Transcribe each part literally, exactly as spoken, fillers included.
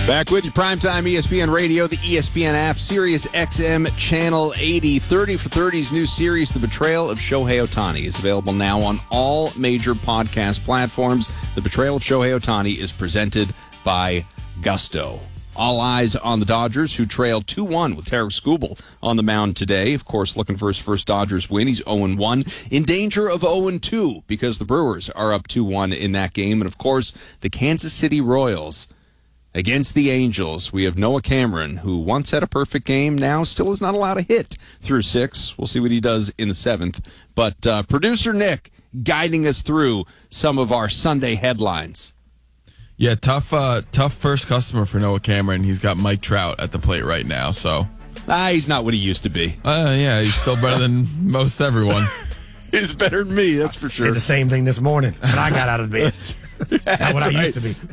Back with you, Primetime E S P N Radio, the E S P N app, Sirius X M Channel eighty. thirty for thirty's new series, The Betrayal of Shohei Ohtani, is available now on all major podcast platforms. The Betrayal of Shohei Ohtani is presented by Gusto. All eyes on the Dodgers, who trail two one with Tarik Skubal on the mound today. Of course, looking for his first Dodgers win. He's oh and one, in danger of oh and two because the Brewers are up two one in that game. And, of course, the Kansas City Royals against the Angels. We have Noah Cameron, who once had a perfect game, now still is not allowed a hit through six. We'll see what he does in the seventh. But uh, producer Nick guiding us through some of our Sunday headlines. Yeah, tough uh, tough first customer for Noah Cameron. He's got Mike Trout at the plate right now. So, Ah, he's not what he used to be. uh, yeah, he's still better than most everyone. He's better than me, that's for sure. Did the same thing this morning when I got out of bed. Not what I right. used to be.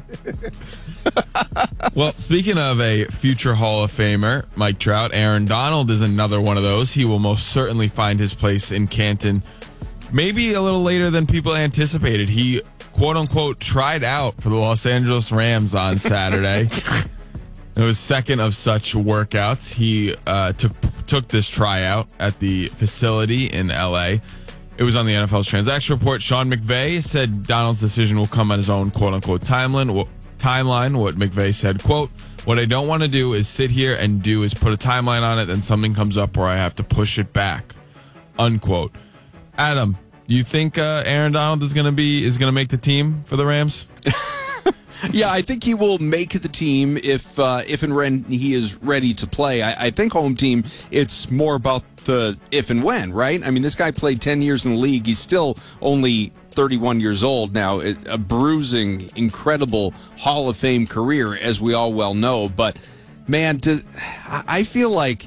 Well, speaking of a future Hall of Famer, Mike Trout, Aaron Donald is another one of those. He will most certainly find his place in Canton, maybe a little later than people anticipated. He, quote-unquote, tried out for the Los Angeles Rams on Saturday. It was second of such workouts. He uh, took took this tryout at the facility in L A. It was on the N F L's transaction report. Sean McVay said Donald's decision will come on his own, quote-unquote, timeline. Timeline, what McVay said, quote, "What I don't want to do is sit here and do is put a timeline on it, and something comes up where I have to push it back," unquote. Adam, do you think uh, Aaron Donald is going to be is going to make the team for the Rams? Yeah, I think he will make the team if uh, if and when he is ready to play. I, I think home team, it's more about the if and when, right? I mean, this guy played ten years in the league. He's still only thirty-one years old now. A bruising, incredible Hall of Fame career, as we all well know. But, man, does, I feel like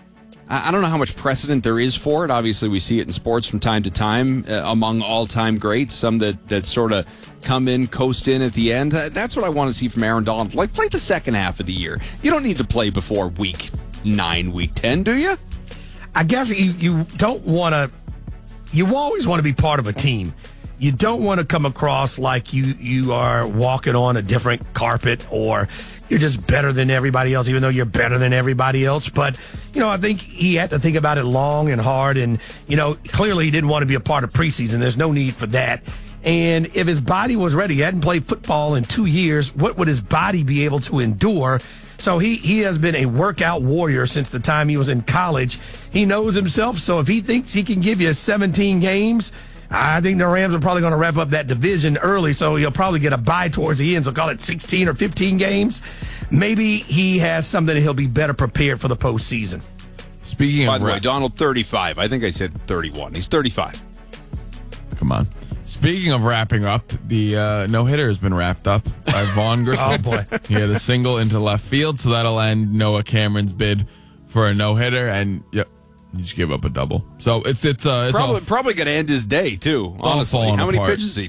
I don't know how much precedent there is for it. Obviously, we see it in sports from time to time uh, among all-time greats, some that, that sort of come in, coast in at the end. Uh, that's what I want to see from Aaron Donald. Like, play the second half of the year. You don't need to play before week nine, week ten, do you? I guess you, you don't want to, you always want to be part of a team. You don't want to come across like you, you are walking on a different carpet or you're just better than everybody else, even though you're better than everybody else. But, you know, I think he had to think about it long and hard. And, you know, clearly he didn't want to be a part of preseason. There's no need for that. And if his body was ready, he hadn't played football in two years, what would his body be able to endure? So he, he has been a workout warrior since the time he was in college. He knows himself. So if he thinks he can give you seventeen games, I think the Rams are probably going to wrap up that division early, so he'll probably get a bye towards the end, so call it sixteen or fifteen games. Maybe he has something that he'll be better prepared for the postseason. Speaking By of the way, ra- Donald, thirty-five. I think I said thirty-one. He's thirty-five. Come on. Speaking of wrapping up, the uh, no-hitter has been wrapped up by Vaughn Grissom. Oh, boy. He had a single into left field, so that'll end Noah Cameron's bid for a no-hitter, and yep. He just gave up a double. So it's it's uh it's Probably, all, probably going to end his day, too, all honestly. falling How many apart. pitches he